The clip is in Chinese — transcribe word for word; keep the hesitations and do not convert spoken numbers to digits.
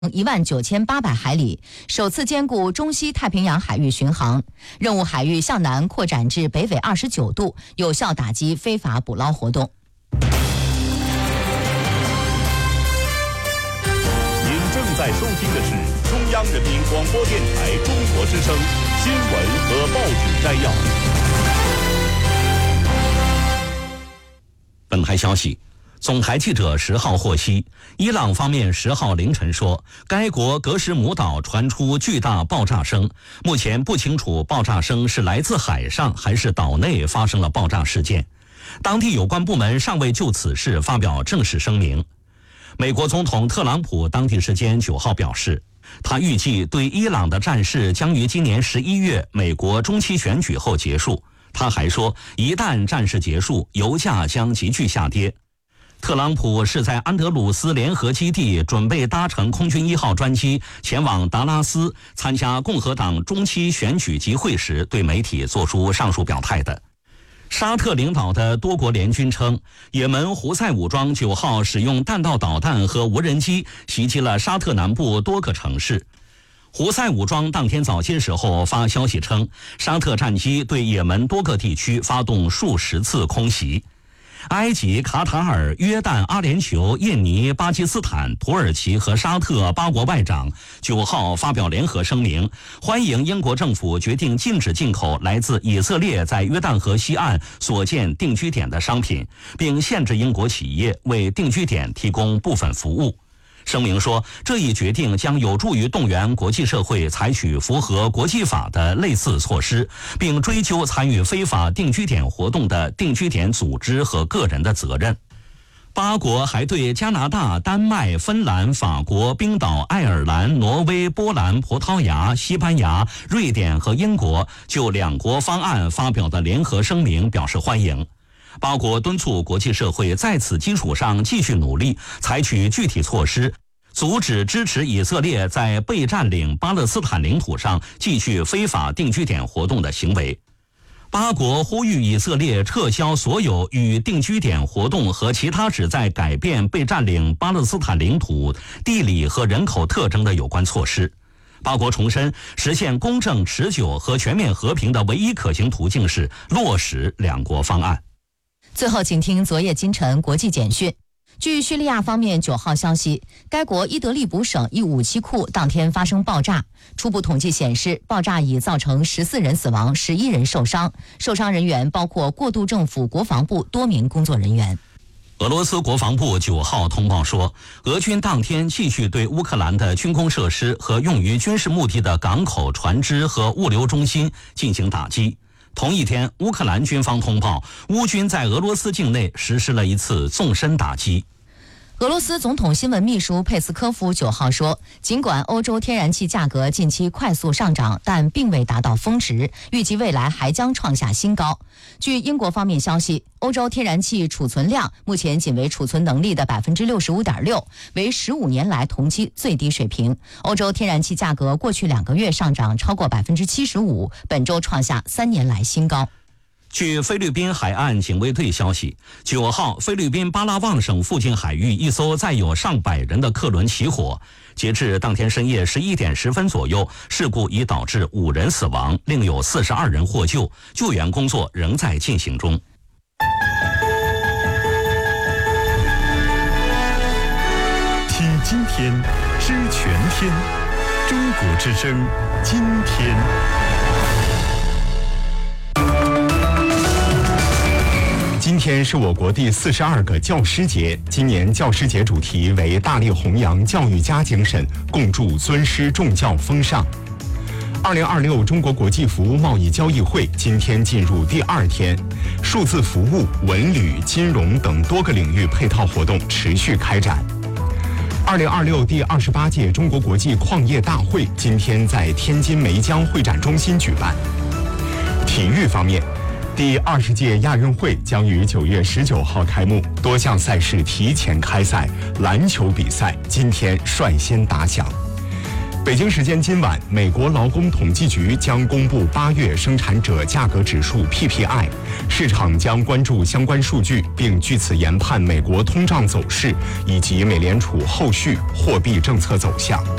一万九千八百海里，首次兼顾中西太平洋海域巡航。任务海域向南扩展至北纬二十九度，有效打击非法捕捞活动。 您正在收听的是中央人民广播电台中国之声新闻和报纸摘要。 本台消息。总台记者十号获悉，伊朗方面十号凌晨说，该国格什姆岛传出巨大爆炸声，目前不清楚爆炸声是来自海上还是岛内发生了爆炸事件。当地有关部门尚未就此事发表正式声明。美国总统特朗普当地时间九号表示，他预计对伊朗的战事将于今年十一月美国中期选举后结束。他还说，一旦战事结束，油价将急剧下跌。特朗普是在安德鲁斯联合基地准备搭乘空军一号专机前往达拉斯参加共和党中期选举集会时对媒体作出上述表态的。沙特领导的多国联军称，也门胡塞武装九号使用弹道导弹和无人机袭击了沙特南部多个城市。胡塞武装当天早些时候发消息称，沙特战机对也门多个地区发动数十次空袭。埃及、卡塔尔、约旦、阿联酋、印尼、巴基斯坦、土耳其和沙特八国外长九号发表联合声明，欢迎英国政府决定禁止进口来自以色列在约旦河西岸所建定居点的商品，并限制英国企业为定居点提供部分服务。声明说，这一决定将有助于动员国际社会采取符合国际法的类似措施，并追究参与非法定居点活动的定居点组织和个人的责任。八国还对加拿大、丹麦、芬兰、法国、冰岛、爱尔兰、挪威、波兰、葡萄牙、西班牙、瑞典和英国就两国方案发表的联合声明表示欢迎。八国敦促国际社会在此基础上继续努力，采取具体措施，阻止支持以色列在被占领巴勒斯坦领土上继续非法定居点活动的行为。八国呼吁以色列撤销所有与定居点活动和其他旨在改变被占领巴勒斯坦领土地理和人口特征的有关措施。八国重申，实现公正、持久和全面和平的唯一可行途径是落实两国方案。 最后，请听昨夜今晨国际简讯。据叙利亚方面九号消息，该国伊德利卜省一武器库当天发生爆炸。初步统计显示，爆炸已造成十四人死亡，十一人受伤，受伤人员包括过渡政府国防部多名工作人员。 俄罗斯国防部九号通报说，俄军当天继续对乌克兰的军工设施和用于军事目的的港口、船只和物流中心进行打击。同一天，乌克兰军方通报，乌军在俄罗斯境内实施了一次纵深打击。 俄罗斯总统新闻秘书佩斯科夫九号说，尽管欧洲天然气价格近期快速上涨，但并未达到峰值，预计未来还将创下新高。据英国方面消息，欧洲天然气储存量目前仅为储存能力的 百分之六十五点六， 为十五年来同期最低水平。欧洲天然气价格过去两个月上涨超过 百分之七十五， 本周创下三年来新高。 据菲律宾海岸警卫队消息，九号菲律宾巴拉望省附近海域一艘载有上百人的客轮起火，截至当天深夜十一点十分左右，事故已导致五人死亡，另有四十二人获救，救援工作仍在进行中。 听今天，知全天，中国之声，今天。今天是我国第四十二个教师节，今年教师节主题为大力弘扬教育家精神，共筑尊师重教风尚。二零二六中国国际服务贸易交易会今天进入第二天，数字服务、文旅、金融等多个领域配套活动持续开展。二零二六第二十八届中国国际矿业大会今天在天津梅江会展中心举办。体育方面，第二十届亚运会将于九月十九号开幕，多项赛事提前开赛，篮球比赛今天率先打响。 北京时间今晚，美国劳工统计局将公布八月生产者价格指数 P P I， 市场将关注相关数据，并据此研判美国通胀走势以及美联储后续货币政策走向。